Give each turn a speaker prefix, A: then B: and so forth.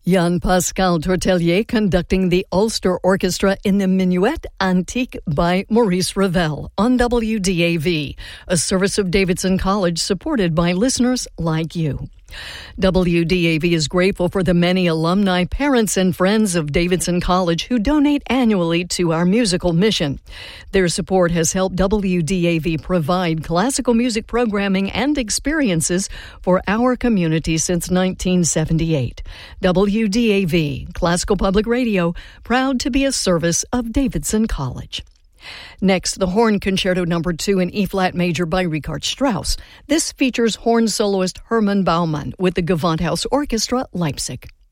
A: Jan-Pascal Tortelier conducting the Ulster Orchestra in the Minuet Antique by Maurice Ravel on WDAV, a service of Davidson College supported by listeners like you. WDAV is grateful for the many alumni, parents, and friends of Davidson College who donate annually to our musical mission. Their support has helped WDAV provide classical music programming and experiences for our community since 1978. WDAV, Classical Public Radio, proud to be a service of Davidson College. Next, the Horn Concerto No. 2 in E-flat major by Richard Strauss. This features horn soloist Hermann Baumann with the Gewandhaus Orchestra, Leipzig.